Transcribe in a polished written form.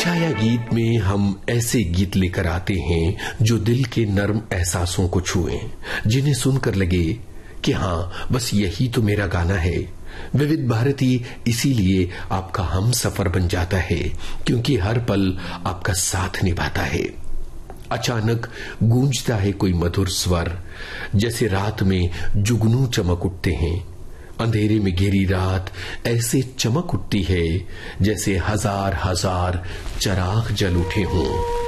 छाया गीत में हम ऐसे गीत लेकर आते हैं जो दिल के नर्म एहसासों को छुएं, जिन्हें सुनकर लगे कि हाँ, बस यही तो मेरा गाना है। विविध भारती इसीलिए आपका हम सफर बन जाता है, क्योंकि हर पल आपका साथ निभाता है। अचानक गूंजता है कोई मधुर स्वर, जैसे रात में जुगनू चमक उठते हैं। अंधेरे में घेरी रात ऐसे चमक उठती है जैसे हजार हजार चराग जल उठे हों।